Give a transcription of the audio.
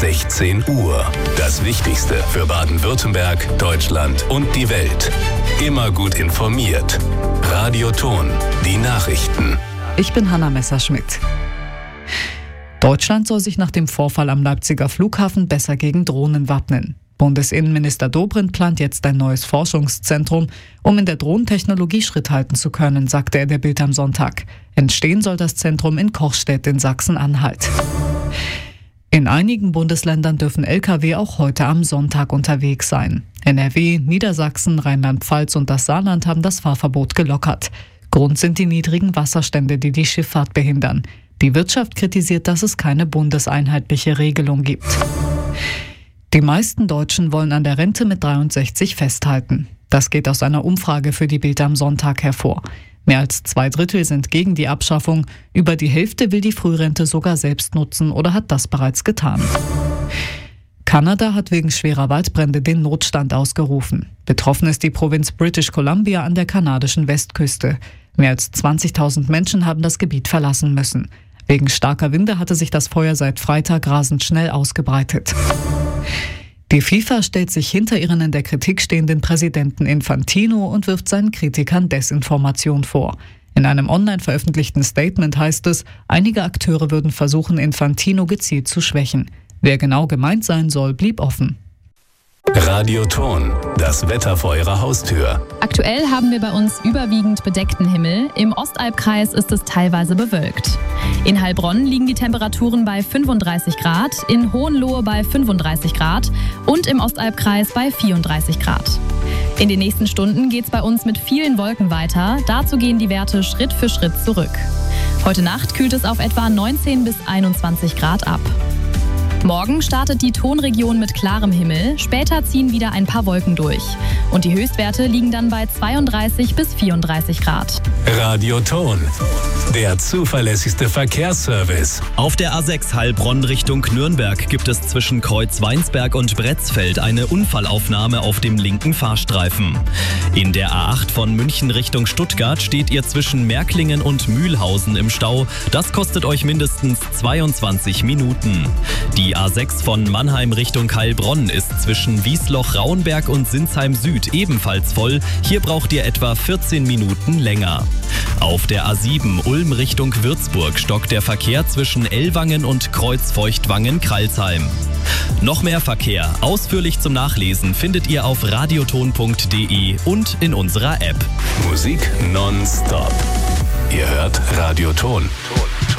16 Uhr. Das Wichtigste für Baden-Württemberg, Deutschland und die Welt. Immer gut informiert. Radio Thon, die Nachrichten. Ich bin Hanna Messerschmidt. Deutschland soll sich nach dem Vorfall am Leipziger Flughafen besser gegen Drohnen wappnen. Bundesinnenminister Dobrindt plant jetzt ein neues Forschungszentrum, um in der Drohnentechnologie Schritt halten zu können, sagte er der Bild am Sonntag. Entstehen soll das Zentrum in Kochstedt in Sachsen-Anhalt. In einigen Bundesländern dürfen Lkw auch heute am Sonntag unterwegs sein. NRW, Niedersachsen, Rheinland-Pfalz und das Saarland haben das Fahrverbot gelockert. Grund sind die niedrigen Wasserstände, die die Schifffahrt behindern. Die Wirtschaft kritisiert, dass es keine bundeseinheitliche Regelung gibt. Die meisten Deutschen wollen an der Rente mit 63 festhalten. Das geht aus einer Umfrage für die Bild am Sonntag hervor. Mehr als 2/3 sind gegen die Abschaffung. Über die Hälfte will die Frührente sogar selbst nutzen oder hat das bereits getan. Kanada hat wegen schwerer Waldbrände den Notstand ausgerufen. Betroffen ist die Provinz British Columbia an der kanadischen Westküste. Mehr als 20.000 Menschen haben das Gebiet verlassen müssen. Wegen starker Winde hatte sich das Feuer seit Freitag rasend schnell ausgebreitet. Die FIFA stellt sich hinter ihren in der Kritik stehenden Präsidenten Infantino und wirft seinen Kritikern Desinformation vor. In einem online veröffentlichten Statement heißt es, einige Akteure würden versuchen, Infantino gezielt zu schwächen. Wer genau gemeint sein soll, blieb offen. Radio Thon, das Wetter vor Ihrer Haustür. Aktuell haben wir bei uns überwiegend bedeckten Himmel. Im Ostalbkreis ist es teilweise bewölkt. In Heilbronn liegen die Temperaturen bei 35 Grad, in Hohenlohe bei 35 Grad und im Ostalbkreis bei 34 Grad. In den nächsten Stunden geht es bei uns mit vielen Wolken weiter. Dazu gehen die Werte Schritt für Schritt zurück. Heute Nacht kühlt es auf etwa 19 bis 21 Grad ab. Morgen startet die Thonregion mit klarem Himmel, später ziehen wieder ein paar Wolken durch. Und die Höchstwerte liegen dann bei 32 bis 34 Grad. Radio Thon, der zuverlässigste Verkehrsservice. Auf der A6 Heilbronn Richtung Nürnberg gibt es zwischen Kreuzweinsberg und Bretzfeld eine Unfallaufnahme auf dem linken Fahrstreifen. In der A8 von München Richtung Stuttgart steht ihr zwischen Märklingen und Mühlhausen im Stau. Das kostet euch mindestens 22 Minuten. Die A6 von Mannheim Richtung Heilbronn ist zwischen Wiesloch-Rauenberg und Sinsheim Süd ebenfalls voll. Hier braucht ihr etwa 14 Minuten länger. Auf der A7 Ulm Richtung Würzburg stockt der Verkehr zwischen Ellwangen und Kreuzfeuchtwangen-Kralsheim. Noch mehr Verkehr, ausführlich zum Nachlesen, findet ihr auf radiothon.de und in unserer App. Musik nonstop. Ihr hört Radio Thon.